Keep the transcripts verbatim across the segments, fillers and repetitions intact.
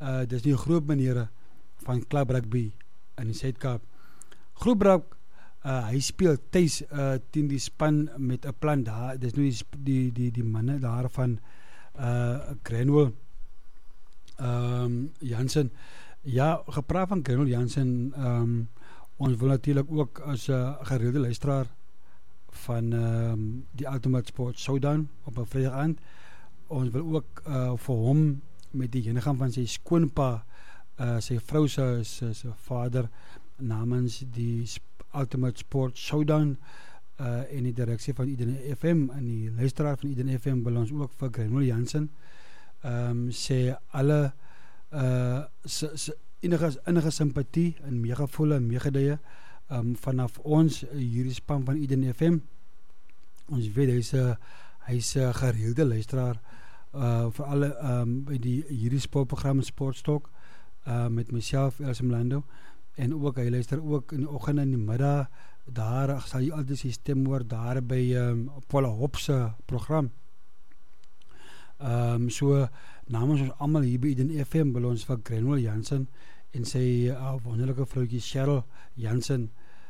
uh, dis nie groot maniere van Club Rugby in die Suid-Kaap. Groep Rugby, uh, hy speel thuis uh, teen die span met 'n plan daar, dis nou die, die, die, die manne daar van uh, Grenwell um, Jansen. Ja, gepraat van Grenwell Jansen, um, ons wil natuurlijk ook as 'n uh, gereelde luisteraar van um, die Ultimate Sport Showdown op 'n Vrydag aand, ons wil ook uh, vir hom met die heengaan van sy skoonpa, uh, sy vrou se se vader namens die Ultimate Sport Showdown uh, en die direksie van Eden F M en die luisteraar van Eden F M wil ons ook vir Grenwell Jansen um, sê alle uh, s, s, enige, enige sympathie en meegevoel en meegeduie um, vanaf ons uh, hierdie span van Eden F M. Ons weet hy is 'n hy is 'n gereelde luisteraar uh, vir alle um, by die hierdie sportprogram Sportstalk uh, met myself Elsie Mlando. En ook, hy luister ook in die oggend en die middag, daar sal jy altyd sy stem hoor, daar by um, Paula Hopse program. Um, so, namens ons allemaal hier by Eden F M, wil ons vir Grenwell Jansen en sy uh, wonderlijke vrouwtjie Cheryl Jansen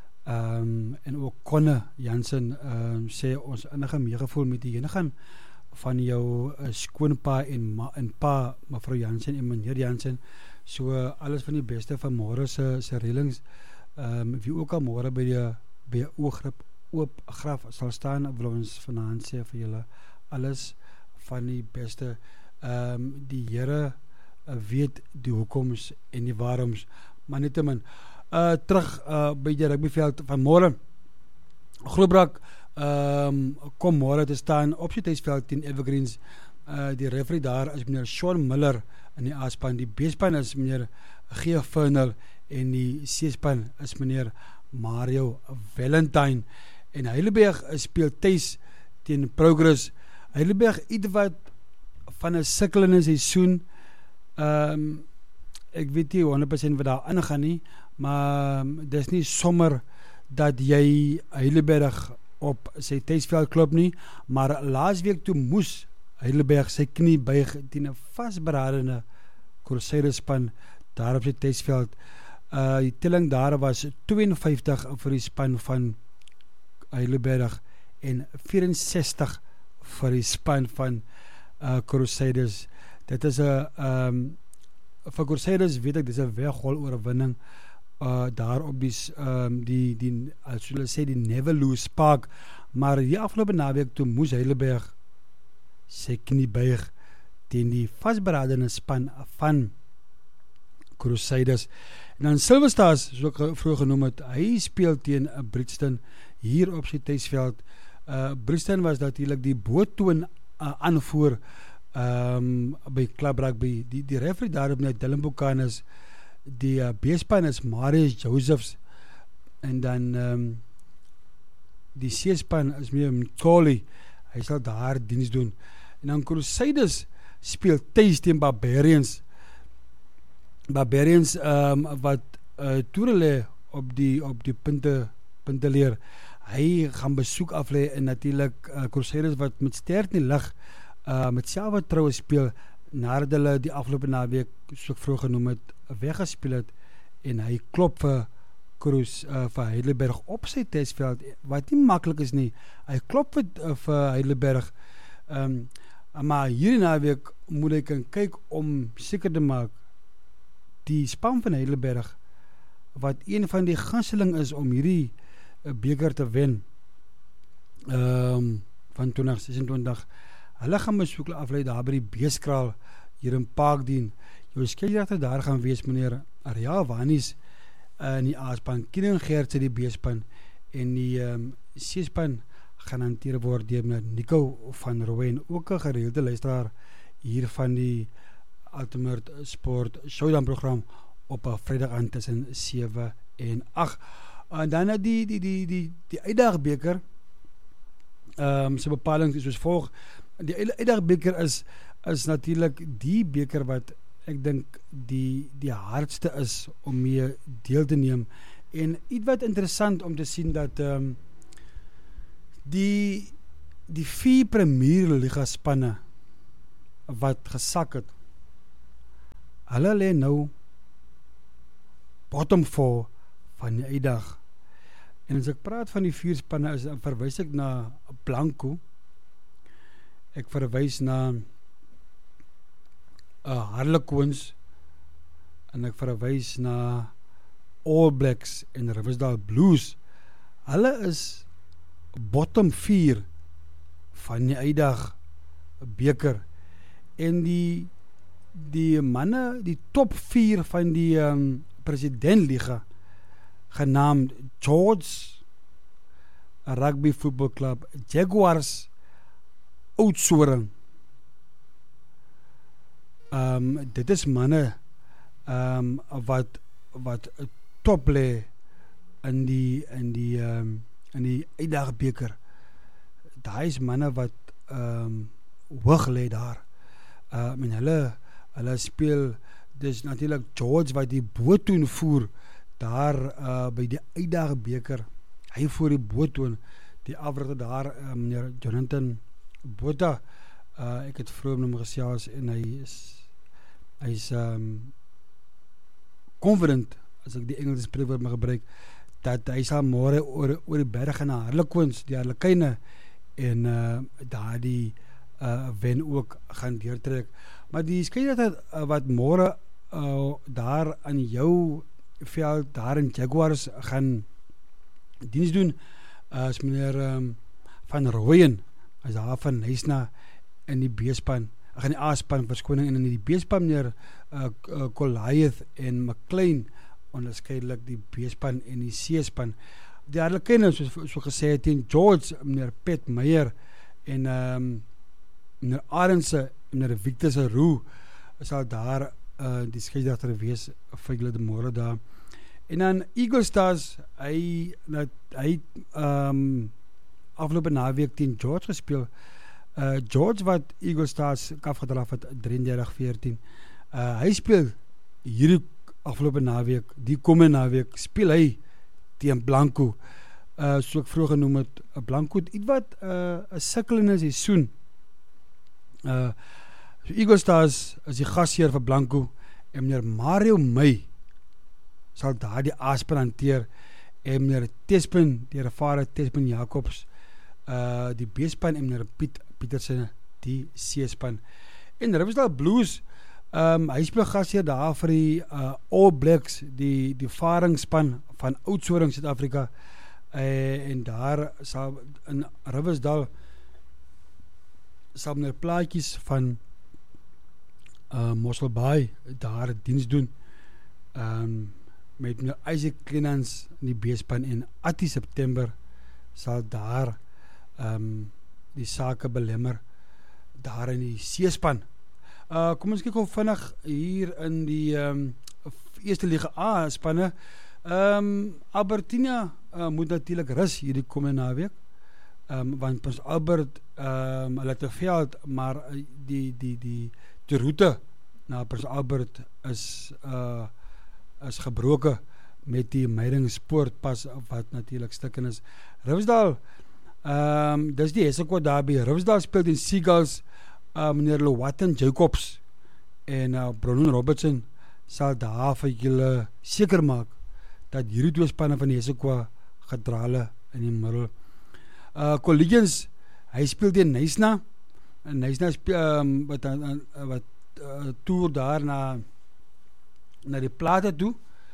um, en ook Conne Jansen um, sê ons innige meegevoel met die gaan van jou uh, skoonpa en, ma, en pa, mevrou Jansen en meneer Jansen. So uh, alles van die beste van môre se se reëlings. Um, wie ook al môre by die by 'n oogrip oop graf sal staan, wil ons vanaand sê vir julle alles van die beste. Um, die Here uh, weet die hoekoms en die waaroms, maar nietemin uh, terug uh, by die rugbyveld van môre. Groeprak um, kom môre te staan op sy tuisveld teen Evergreens. Uh, die referee daar is meneer Sean Miller in die A-span, die B-span is meneer G. Furnell en die C-span is meneer Mario Valentine. En Heidelberg speel thuis teen Progress. Heidelberg iets wat van 'n sukkelende seisoen, um, ek weet nie honderd persent wat daar aangaan nie, maar um, dis nie sommer dat jy Heidelberg op sy thuisveld klop nie, maar laas week toe moes Heidelberg sy knie buig teen 'n vasberadende Crusaders span daar op sy thuisveld. Uh, die telling daar was tweeënvyftig vir die span van Heidelberg en vierensestig vir die span van uh, Crusaders. Dit is 'n um, vir Crusaders weet ek, dit is 'n weggol oorwinning uh, daar op die um, die, die as hulle sê die Never Lose Park, maar die afgelope naweek toe moes Heidelberg sy knie buig teen die vasberadende span van Crusaders. En dan Silver Stars, soos ek vroeger genoem het, hy speel teen uh, Brixton hier op sy thuisveld. Uh, Brixton was natuurlijk die boottoon uh, aanvoer um, by Club Rugby. Die, die referee daarop net Dylan Buchanan is, die uh, B-span is Marius Josephs en dan um, die C-span is meer Mtoli, hy sal daar diens doen. En dan Crusaders speel thuis teen Barbarians. Barbarians um, wat uh, toerele op die op die punte, punte leer. Hy gaan besoek aflê en natuurlijk uh, Crusaders wat met sterk in die lig uh, met selfvertroue speel nadat hulle die afgelope naweek, soos ek vroeg genoem het, weggespeel het en hy klop vir Cruise uh, vir Heidelberg op sy thuisveld, wat nie maklik is nie. Hy klop vir, uh, vir Heidelberg um, maar hierdie naweek moet hy kan kyk om seker te maak die span van Heidelberg wat een van die gunsteling is om hierdie uh, beker te wen um, van twintig sesentwintig, hulle gaan besoek afleid daar by die Beeskraal hier in Parkdien. Jou skieligte daar gaan wees meneer Arya Wanis uh, in die A-span, Kieran Gertse die B-span en die um, C-span gaan hanteer word deur meneer Nico van Rooyen, ook 'n gereelde luisteraar hier van die Ultimate Sport Showdown program op 'n Vrydag aand tussen sewe en agt. En dan die die die die die uitdagbeker ehm um, se bepaling is soos volg. Die uitdagbeker is is natuurlik die beker wat ek dink die die hardste is om mee deel te neem. En iets wat interessant om te sien dat ehm um, die die vier Premier Liga spanne wat gesak het, hulle lê nou bottom four van die uitdag. En as ek praat van die vier spanne, is, verwys ek na Blanco, ek verwys na uh, Harlequins, en ek verwys na All Blacks en Riversdale Blues. Hulle is bottom vier van die uitdag beker. En die die manne, die top vier van die um, Presidentliga, genaamd George Rugby Football Club, Jaguars, Oudtshoorn. Um, dit is manne um, wat wat top lê in die in die um, in die uitdagbeker. Daai is manne wat um, hoog lê daar. Um, en hulle hulle speel, dis natuurlik George wat die boottoon voer daar uh, by die uitdagbeker. Hy voer die boottoon, die afrigter daar, uh, meneer Jonathan Botha, uh, ek het vroeër met hom gesels en hy is hy is um, confident, as ek die Engelse spreekwoord mag gebruik, dat hy sal môre oor, oor die berge na Harlequins, die Harlekyne, en uh, daar die uh, wen ook gaan deurtrek. Maar die skeidsregter uh, wat môre uh, daar aan jou veld, daar in Jaguars gaan diens doen, uh, is meneer um, Van Rooyen, is daar van Nysna in die B-span, ag in die A-span, verskoning, en in die B-span meneer uh, uh, Goliath en McLean, onderskeidelik die B-span en die C-span. Die Harlekyne, soos so gesê het, teen George, meneer Pet Meyer en um, meneer Arendse, meneer Victor se Roe, sal daar uh, die skeidsregter wees vir julle die môre daar. En dan Eagle Stars, hy dat, hy um, afgelope naweek teen George gespeel. Uh, George wat Eagle Stars afgedraf het drieëndertig veertien. Uh, hy speel hierdie afgelope naweek, die komende naweek speel hy teen Blanco. Uh, so ek vroeg genoem het, Blanco het iets wat 'n uh, sukkelende seisoen. Uh, so Eagle Stars is die gasheer vir Blanco en meneer Mario May sal daar die A-span hanteer en meneer Tespen, die ervare Tespen Jacobs, uh, die B-span en meneer Piet Pietersen, die C-span. En Riversdale Blues, um, hy speel gasheer daar vir die uh, All Blacks, die, die varingspan van Oudtshoorn, Suid-Afrika, uh, en daar sal in Riversdale sal meneer Plaatjies van uh, Mossel Bay daar diens doen, um, met meneer Isaac Clenans in die B-span, en agt September sal daar um, die sake belemmer daar in die C-span. Uh, kom ons kyk hoe vinnig hier in die um, eerste Liga A spanne. Um, Albertina uh, moet natuurlik rus hierdie komende naweek, um, want Prins Albert um, hulle te veld, maar die die die die roete na Prins Albert is uh, is gebroke met die Meiringspoortpas wat natuurlik stukken is. Riversdale, um, dis die Hessequa Derby. Riversdale speel in Seagulls, uh, meneer Lowatan Jacobs en uh, Bronon Robertson sal daar vir julle seker maak dat hierdie twee spanne van die Hessequa gedrale in die middel. Uh, Collegians, hy speel teen Nysna, en Nysna speel um, wat, uh, wat uh, toer daar na na die plate toe,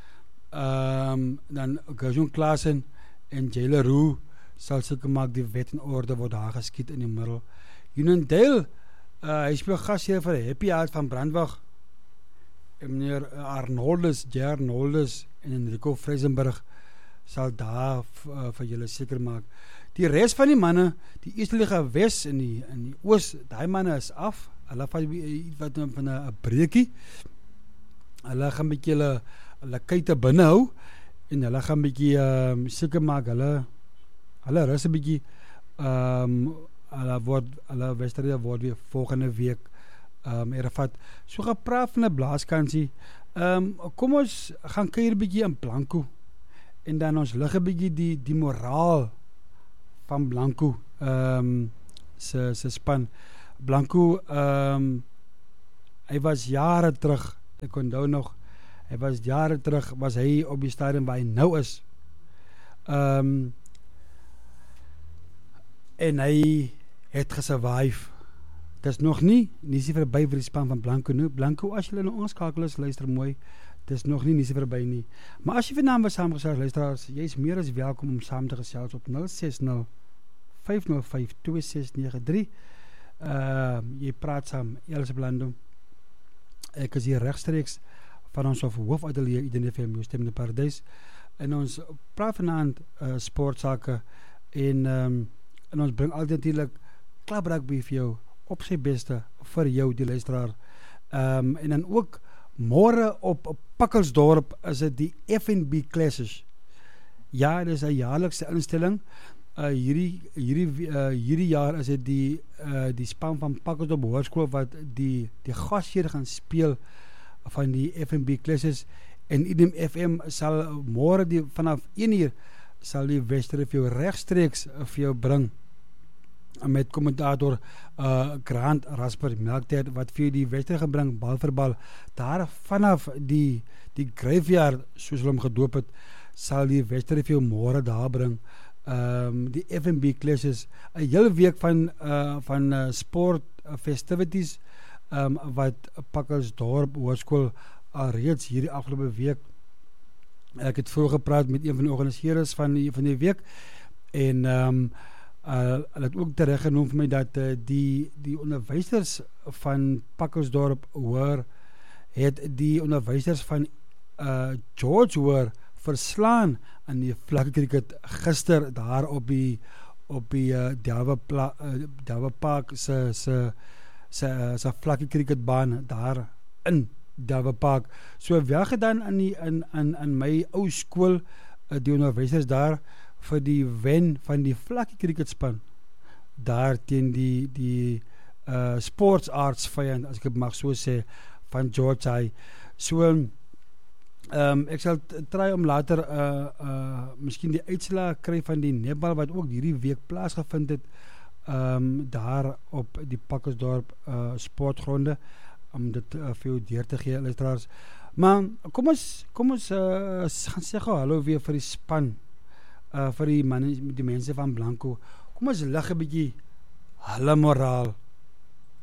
um, dan Gershon Klaasen en Jayla Roe sal seker maak die wet en orde word daar geskiet in die middel. Unondale, uh, hy speel gasheer vir Happy Heart van Brandwag, en meneer Arnoldus, J. Arnoldus en Enrico Freisenberg sal daar uh, vir julle seker maak. Die rest van die manne, die Eerste Liga Wes en die, in die Oos, die manne is af, hulle van wat van 'n breekie, hulle gaan bykie hulle, hulle kuite binne hou, en hulle gaan bykie um, seker maak, hulle hulle rus 'n bykie, um, hulle word, hulle wedstryde word weer volgende week um, ervat. So gepraat van 'n blaaskansie, um, kom ons gaan kuier bykie in Blanco, en dan ons lig 'n bykie die, die moraal van Blanco, um, se, se span. Blanco, um, hy was jare terug Ek onthou nog, hy was jare terug, was hy op die stadium waar hy nou is. Um, en hy het gesurvive. Dit is nog nie, nie is nie verby vir die span van Blanco nu. Blanco, as jy nou ongeskakel is, luister mooi, dit is nog nie, nie is verby nie. Maar as jy vanavond was saamgesels, luisteraars, jy is meer as welkom om saam te gesels op nul ses nul, vyf nul vyf, twee ses nege drie. Uh, jy praat saam, Elise Blando. Ek is hier rechtstreeks van ons of hoofdatelier Eden F M, jou stem in die paradijs. En ons praat vanavond uh, sportsake en, um, en ons bring altyd natuurlijk klap rugby vir jou op sy beste vir jou die luisteraar. Um, en dan ook môre op, op Pikkelsdorp is dit die F N B Classes. Ja, dit is 'n jaarlikse instelling. Uh, hierdie, hierdie, uh, hierdie jaar is dit die, uh, die span van Pikkelsdorp Hoërskool wat die, die gasheer gaan speel van die F N B Classes. En Idem F M sal môre die, vanaf een uur sal die wedstryd vir jou regstreeks vir jou bring met kommentator uh, Grant Rasper Melktyd wat vir die wedstryd gebring bal vir bal. Daar vanaf die die graveyard soos hulle hom gedoop het, sal die wedstryd vir jou môre daar bring. Um, die F N B Classes, 'n hele week van uh, van uh, sport uh, festivities um, wat Pikkelsdorp Hoërskool al reeds hierdie afgelope week. Ek het vroeger gepraat met een van die organiseerders van die, van die week en um, uh, hulle het ook terecht genoem vir my dat uh, die, die onderwysers van Pikkelsdorp Hoër het die onderwysers van uh, George Hoër verslaan aan die vlakke cricket gister daar op die op die uh, Delwe uh, Delwe Park se se se se vlakke cricketbaan daar in Delwe Park. So wel gedaan in die in in in my ou skool uh, die onderwysers daar vir die wen van die vlakke cricketspan daar teen die die uh, sportsarts vyand, as ek het mag so sê, van George High. So Um, ek sal try om later uh, uh, miskien die uitslag kry van die netbal wat ook hierdie week plaasgevind het um, daar op die Pikkelsdorp uh, sportgronde om dit uh, vir jou deur te gee, luisteraars. Maar kom ons kom ons uh, gaan sê gou hallo weer vir die span, uh, vir die man, die mense van Blanco. Kom ons lig 'n bietjie hulle moraal.